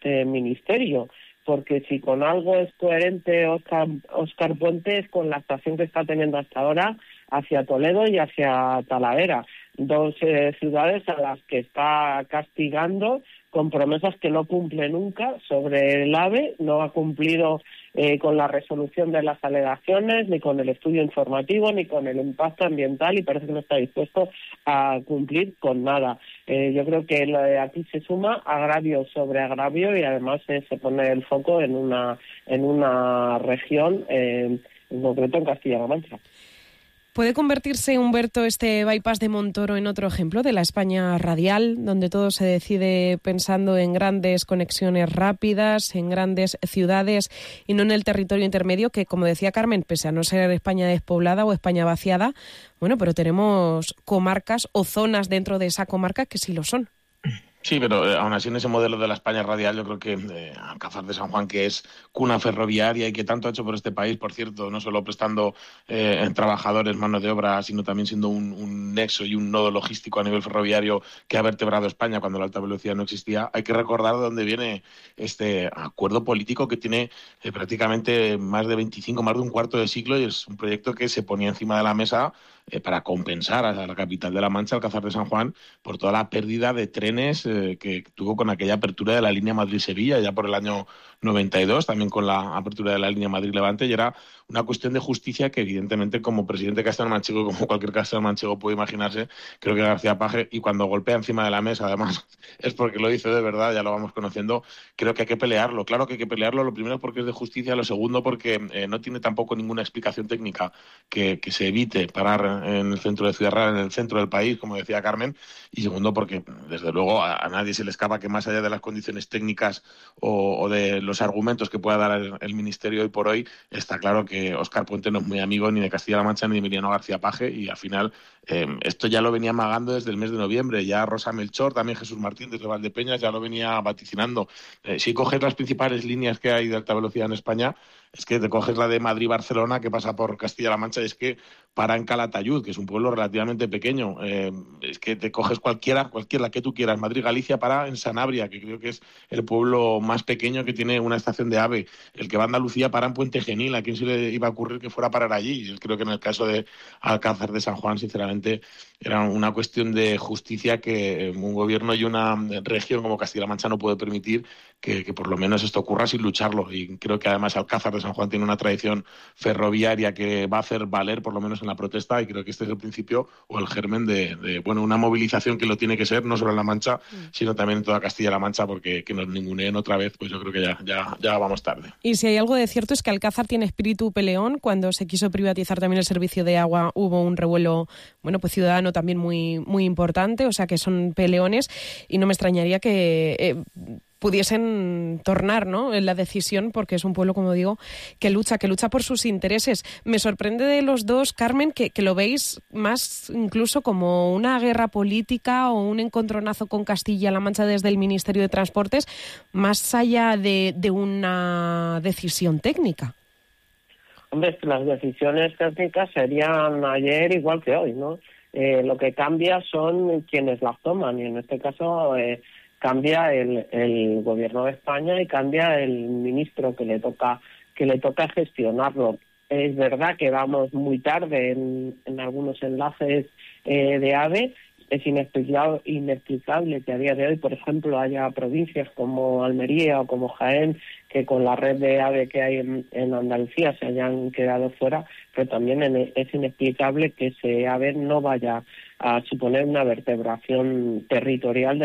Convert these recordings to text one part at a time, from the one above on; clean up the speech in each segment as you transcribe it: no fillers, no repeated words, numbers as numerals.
este ministerio, porque si con algo es coherente Óscar Puente es con la actuación que está teniendo hasta ahora hacia Toledo y hacia Talavera, dos ciudades a las que está castigando con promesas que no cumple nunca sobre el AVE. No ha cumplido con la resolución de las alegaciones, ni con el estudio informativo, ni con el impacto ambiental, y parece que no está dispuesto a cumplir con nada. Yo creo que aquí se suma agravio sobre agravio, y además se pone el foco en una región, en concreto en Castilla-La Mancha. ¿Puede convertirse, Humberto, este bypass de Montoro en otro ejemplo de la España radial, donde todo se decide pensando en grandes conexiones rápidas, en grandes ciudades y no en el territorio intermedio, que, como decía Carmen, pese a no ser España despoblada o España vaciada, bueno, pero tenemos comarcas o zonas dentro de esa comarca que sí lo son? Sí, pero aún así en ese modelo de la España radial yo creo que Alcázar de San Juan, que es cuna ferroviaria y que tanto ha hecho por este país, por cierto, no solo prestando trabajadores, mano de obra, sino también siendo un nexo y un nodo logístico a nivel ferroviario que ha vertebrado España cuando la alta velocidad no existía. Hay que recordar de dónde viene este acuerdo político que tiene prácticamente más de un cuarto de siglo, y es un proyecto que se ponía encima de la mesa para compensar a la capital de La Mancha, Alcázar de San Juan, por toda la pérdida de trenes que tuvo con aquella apertura de la línea Madrid-Sevilla ya por el año 92, también con la apertura de la línea Madrid-Levante, y era una cuestión de justicia que evidentemente como presidente castellano-manchego, como cualquier castellano-manchego puede imaginarse, creo que García Paje, y cuando golpea encima de la mesa además es porque lo dice de verdad, ya lo vamos conociendo, creo que hay que pelearlo. Claro que hay que pelearlo, lo primero porque es de justicia, lo segundo porque no tiene tampoco ninguna explicación técnica que se evite parar en el centro de Ciudad Real, en el centro del país, como decía Carmen, y segundo porque desde luego a nadie se le escapa que más allá de las condiciones técnicas o de los argumentos que pueda dar el Ministerio hoy por hoy, está claro que Óscar Puente no es muy amigo ni de Castilla-La Mancha ni de Emiliano García Paje, y al final esto ya lo venía amagando desde el mes de noviembre. Ya Rosa Melchor, también Jesús Martín desde Valdepeñas ya lo venía vaticinando. Si coges las principales líneas que hay de alta velocidad en España, es que te coges la de Madrid-Barcelona, que pasa por Castilla-La Mancha, y es que para en Calatayud, que es un pueblo relativamente pequeño. Es que te coges cualquiera, la que tú quieras. Madrid-Galicia para en Sanabria, que creo que es el pueblo más pequeño que tiene una estación de AVE. El que va a Andalucía para en Puente Genil. ¿A quién se le iba a ocurrir que fuera a parar allí? Yo creo que en el caso de Alcázar de San Juan, sinceramente, era una cuestión de justicia que un gobierno y una región como Castilla-La Mancha no puede permitir que por lo menos esto ocurra sin lucharlo. Y creo que además Alcázar de San Juan tiene una tradición ferroviaria que va a hacer valer por lo menos en la protesta, y creo que este es el principio o el germen de una movilización que lo tiene que ser, no solo en La Mancha, sino también en toda Castilla-La Mancha, porque que nos ninguneen otra vez, pues yo creo que ya vamos tarde. Y si hay algo de cierto es que Alcázar tiene espíritu peleón. Cuando se quiso privatizar también el servicio de agua hubo un revuelo, bueno, pues ciudadano también muy, muy importante, o sea que son peleones, y no me extrañaría que pudiesen tornar, ¿no?, en la decisión, porque es un pueblo, como digo, que lucha por sus intereses. Me sorprende de los dos, Carmen, que lo veis más incluso como una guerra política o un encontronazo con Castilla-La Mancha desde el Ministerio de Transportes, más allá de una decisión técnica. Hombre, es que las decisiones técnicas serían ayer igual que hoy, ¿no? Lo que cambia son quienes las toman, y en este caso cambia el gobierno de España y cambia el ministro que le toca gestionarlo. Es verdad que vamos muy tarde en algunos enlaces de AVE. Es inexplicable que a día de hoy, por ejemplo, haya provincias como Almería o como Jaén que con la red de AVE que hay en Andalucía se hayan quedado fuera, pero también es inexplicable que ese AVE no vaya a suponer una vertebración territorial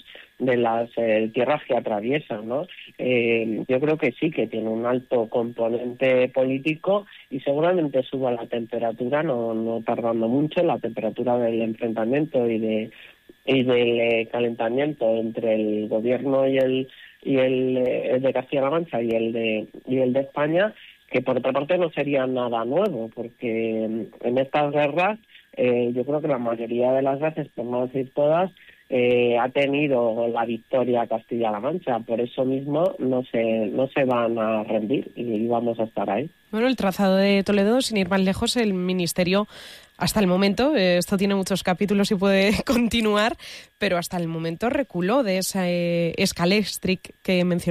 de las tierras que atraviesan, ¿no? Yo creo que sí, que tiene un alto componente político, y seguramente suba la temperatura, no tardando mucho, la temperatura del enfrentamiento y del calentamiento entre el gobierno y el de Castilla-La Mancha y el de España, que por otra parte no sería nada nuevo, porque en estas guerras yo creo que la mayoría de las veces, por no decir todas, ha tenido la victoria Castilla-La Mancha. Por eso mismo no se van a rendir y vamos a estar ahí. Bueno, el trazado de Toledo, sin ir más lejos, el Ministerio, hasta el momento, esto tiene muchos capítulos y puede continuar, pero hasta el momento reculó de esa Scalextric que mencionó